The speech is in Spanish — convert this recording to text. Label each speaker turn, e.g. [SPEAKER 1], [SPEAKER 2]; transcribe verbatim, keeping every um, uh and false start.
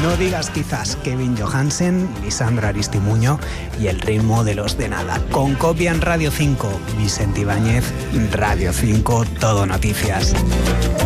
[SPEAKER 1] No digas quizás, Kevin Johansen, Lisandro Aristimuño y el ritmo de los de nada. Con copia en Radio cinco, Vicente Ibáñez, Radio cinco, Todo Noticias.